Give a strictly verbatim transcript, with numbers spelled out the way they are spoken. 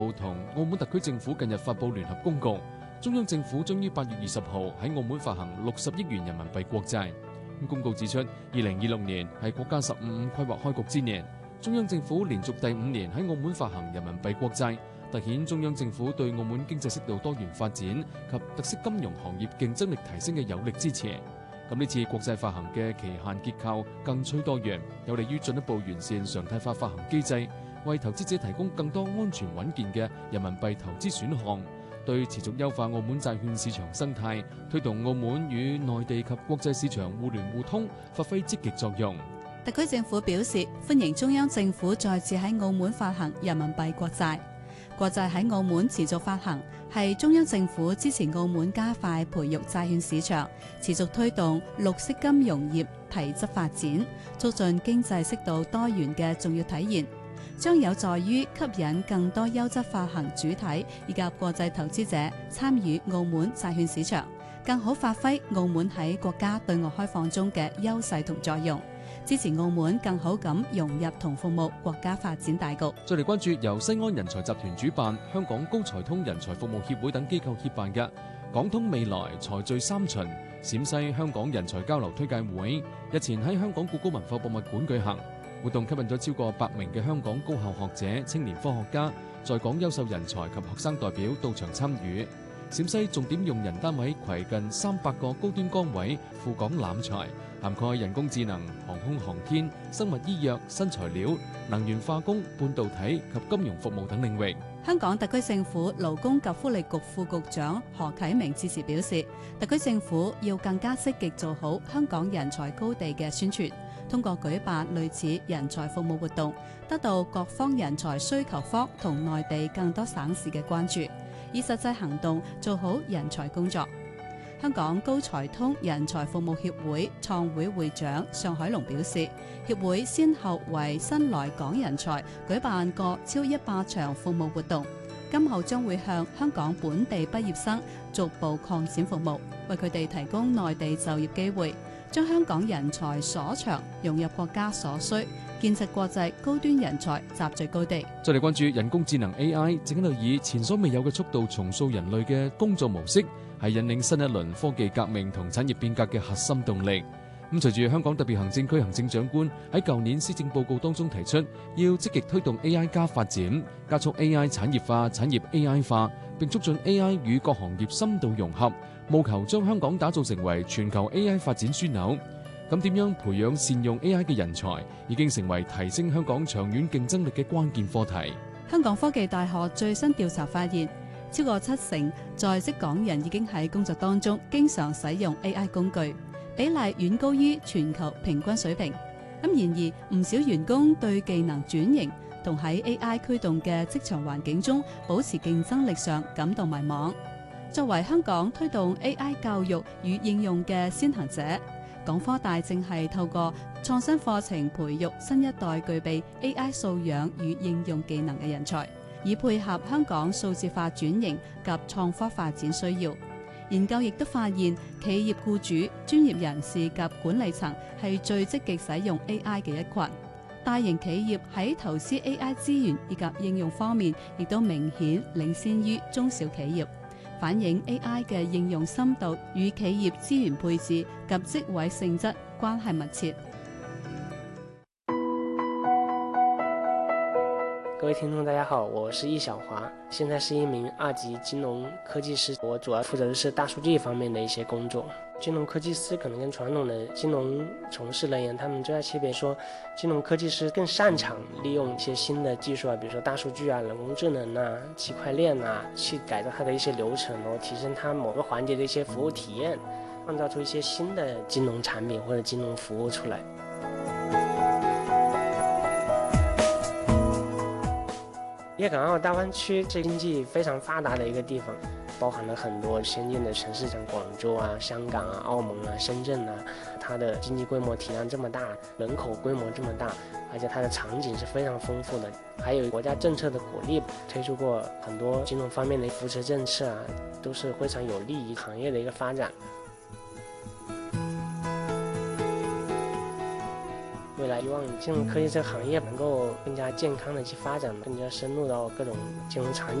同澳門特區政府近日發布聯合公告，中央政府將於八月二十號喺澳門發行六十億元人民幣國債。公告指出，二零二六年係國家十五五規劃開局之年，中央政府連續第五年喺澳門發行人民幣國債，凸顯中央政府對澳門經濟適度多元發展及特色金融行業競爭力提升嘅有力支持。咁呢次國債發行嘅期限結構更趨多元，有利於進一步完善常態化發行機制，為投資者提供更多安全穩健嘅人民幣投資選項，對持續優化澳門債券市場生態，推動澳門與內地及國際市場互聯互通發揮積極作用。 特區政府表示歡迎中央政府再次喺澳門發行人民幣國債。國債喺澳門持續發行，係中央政府支持澳門加快培育債券市場，持續推動綠色金融業提質發展，促進經濟適度多元嘅重要體現，將有助於吸引更多優質發行主體以及國際投資者參與澳門債券市場，更好發揮澳門喺國家對外開放中嘅優勢同作用，支持澳門更好咁融入同服務國家發展大局。 再嚟關注由西安人才集團主辦、香港高才通人才服務協會等機構協辦嘅港通未來才聚三巡陝西香港人才交流推介會，日前喺香港故宮文化博物館舉行。活動吸引咗超過百名嘅香港高校學者、青年科學家、在港優秀人才及學生代表到場參與。陝西重點用人單位攜近三百個高端崗位赴港攬才，涵蓋人工智能、航空航天、生物醫藥、新材料、能源化工、半導體及金融服務等領域。 香港特區政府勞工及福利局副局長何啟明致辭表示，特區政府要更加積極做好香港人才高地嘅宣傳，通過舉辦類似人才服務活動，得到各方人才需求方同內地更多省市嘅關注，以實際行動做好人才工作。香港高才通人才服務協會創會會長尚海龍表示，協會先後為新來港人才舉辦過超一百場服務活動，今後將會向香港本地畢業生逐步擴展服務，為佢哋提供內地就業機會，將香港人才所長融入國家所需，建設國際高端人才集聚高地。 再嚟關注人工智能 A I 正喺度以前所未有嘅速度重塑人類嘅工作模式，係引領新一輪科技革命同產業變革嘅核心動力。咁隨住香港特別行政區行政長官喺舊年施政報告當中提出，要積極推動 A I 加發展，加速 A I 產業化、產業 A I 化，並促進 A I 與各行業深度融合，務求將香港打造成為全球 A I 發展樞紐。咁點樣培養善用 A I 嘅人才，已經成為提升香港長遠競爭力嘅關鍵課題。 香港科技大學最新調查發現，超過七成在職港人已經喺工作當中經常使用 A I 工具，比例遠高於全球平均水平。咁然而，唔少員工對技能轉型同喺 A I 驅動嘅職場環境中保持競爭力上感到迷茫。作為香港推動 A I 教育與應用嘅先行者，港科大正係透過創新課程培育新一代具備 A I 素養與應用技能嘅人才，以配合香港數字化轉型及創科發展需要。研究亦都發現，企業僱主、專業人士及管理層係最積極使用 A I 嘅一群。大型企業喺投資 A I 資源以及應用方面，亦都明顯領先於中小企業，反映 A I 嘅應用深度與企業資源配置及職位性質關係密切。 各位聽眾大家好，我是易小華，現在是一名二級金融科技師，我主要負責的是大數據方面的一些工作。金融科技師可能跟傳統的金融從事人員，他們最大區別說，金融科技師更擅長利用一些新的技術啊，比如說大數據啊、人工智能啊、區塊鏈啊，去改造它的一些流程，然後提升它某個環節的一些服務體驗，創造出一些新的金融產品或者金融服務出來。粵港澳大灣區是經濟非常發達的一個地方，包含了很多先進的城市，像廣州啊、香港啊、澳門啊、深圳啊，它的經濟規模體量這麼大，人口規模這麼大，而且它的場景是非常豐富的，還有國家政策的鼓勵，推出過很多金融方面的扶持政策啊，都是非常有利於行業的一個發展。未來来希望金融科技这个行业能够更加健康的去发展，更加深入到各种金融场景。